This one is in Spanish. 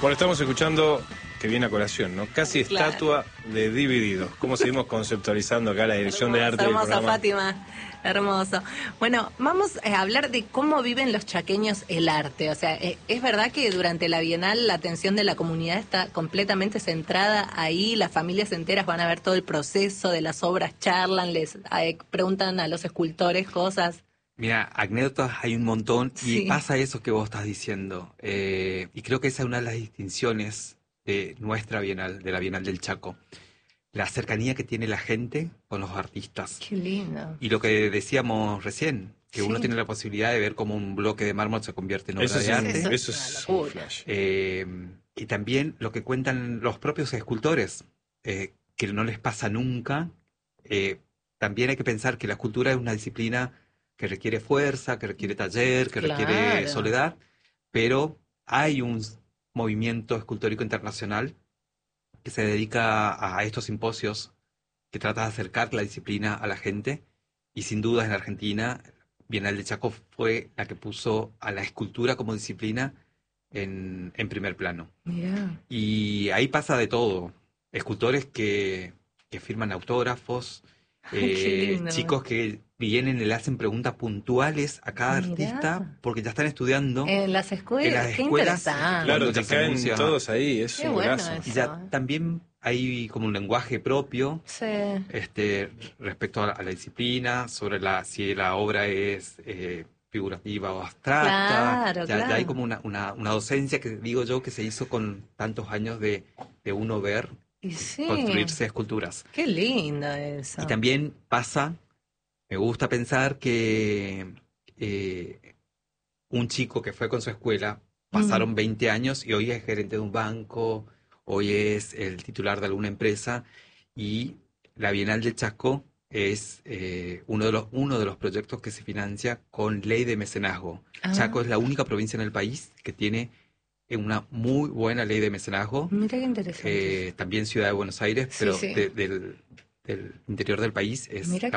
Bueno, estamos escuchando, que viene a colación, ¿no? Casi estatua de Divididos. ¿Cómo seguimos conceptualizando acá la dirección de arte del hermoso, programa? Fátima, hermoso. Bueno, vamos a hablar de cómo viven los chaqueños el arte. O sea, es verdad que durante la Bienal la atención de la comunidad está completamente centrada ahí, las familias enteras van a ver todo el proceso de las obras, charlan, les preguntan a los escultores cosas. Mira, anécdotas hay un montón y Sí. pasa eso que vos estás diciendo. Y creo que esa es una de las distinciones de nuestra Bienal, de la Bienal del Chaco. La cercanía que tiene la gente con los artistas. Qué lindo. Y lo que decíamos recién, que Sí. uno tiene la posibilidad de ver cómo un bloque de mármol se convierte en obra Eso de sí, arte. eso es un flash. Y también lo que cuentan los propios escultores, que no les pasa nunca. También hay que pensar que la escultura es una disciplina que requiere fuerza, que requiere taller, que requiere Claro. soledad, pero hay un movimiento escultórico internacional que se dedica a estos simposios, que trata de acercar la disciplina a la gente, y sin duda en Argentina, Bienal de Chaco fue la que puso a la escultura como disciplina en primer plano. Mirá. Y ahí pasa de todo. Escultores que firman autógrafos, Qué lindo. chicos que vienen y le hacen preguntas puntuales a cada Mirá. artista porque ya están estudiando En las escuelas, en las qué escuelas. interesante. Claro, cuando te ya se caen anuncia. todos ahí, es Qué un bueno golazo. eso. Y ya también hay como un lenguaje propio Sí. respecto a la disciplina, sobre si la obra es figurativa o abstracta. Claro, Ya hay claro. como una docencia que digo yo que se hizo con tantos años de uno ver Y sí. construirse esculturas. Qué lindo eso. Y también pasa, me gusta pensar que un chico que fue con su escuela, pasaron 20 años y hoy es gerente de un banco, hoy es el titular de alguna empresa, y la Bienal del Chaco es uno de los proyectos que se financia con ley de mecenazgo. Ah. Chaco es la única provincia en el país que tiene una muy buena ley de mecenazgo. Mira qué interesante. También Ciudad de Buenos Aires, Sí, pero sí. del interior del país es Mira